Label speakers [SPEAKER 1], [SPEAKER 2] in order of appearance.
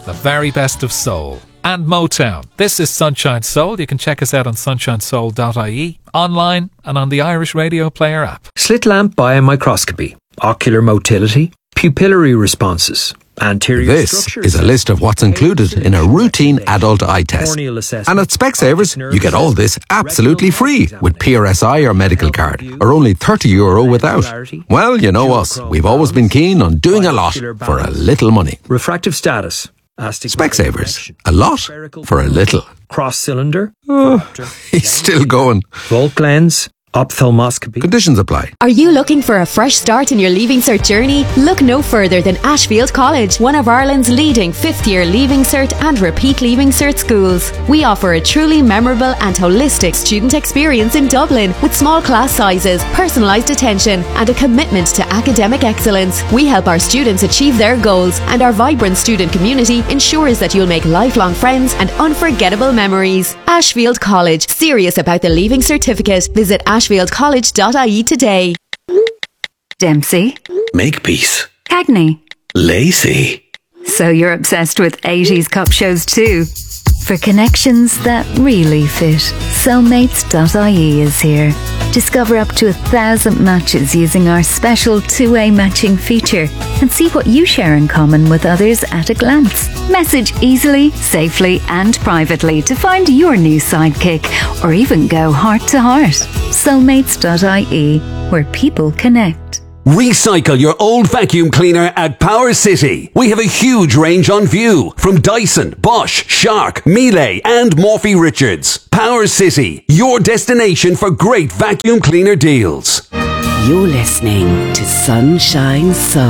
[SPEAKER 1] the very best of soul and Motown. This is Sunshine Soul. You can check us out on sunshinesoul.ie, online and on the Irish Radio Player app.
[SPEAKER 2] Slit lamp biomicroscopy, ocular motility, pupillary responses, anterior
[SPEAKER 3] This
[SPEAKER 2] structures.
[SPEAKER 3] is a list of what's included in a routine adult eye test. And at Specsavers, you get all this absolutely free with PRSI or medical card, or only €30 without. Well, you know us. We've always been keen on doing a lot for a little money.
[SPEAKER 2] Refractive status.
[SPEAKER 3] Specsavers, a lot for a little.
[SPEAKER 2] Cross cylinder.
[SPEAKER 3] He's still going.
[SPEAKER 2] Volt lens. Ophthalmoscopy.
[SPEAKER 3] Conditions apply.
[SPEAKER 4] Are you looking for a fresh start in your Leaving Cert journey? Look no further than Ashfield College, one of Ireland's leading fifth-year Leaving Cert and repeat Leaving Cert schools. We offer a truly memorable and holistic student experience in Dublin with small class sizes, personalised attention and a commitment to academic excellence. We help our students achieve their goals, and our vibrant student community ensures that you'll make lifelong friends and unforgettable memories. Ashfield College, serious about the Leaving Certificate. Visit ashfieldcollege.ie today.
[SPEAKER 5] Dempsey.
[SPEAKER 6] Makepeace.
[SPEAKER 5] Cagney.
[SPEAKER 6] Lacy.
[SPEAKER 5] So you're obsessed with 80s cop shows too? For connections that really fit, Soulmates.ie is here. Discover up to 1,000 matches using our special two-way matching feature and see what you share in common with others at a glance. Message easily, safely and privately to find your new sidekick, or even go heart to heart. Soulmates.ie, where people connect.
[SPEAKER 7] Recycle your old vacuum cleaner at Power City. We have a huge range on view from Dyson, Bosch, Shark, Miele and Morphy Richards. Power City, your destination for great vacuum cleaner deals.
[SPEAKER 8] You're listening to Sunshine Soul.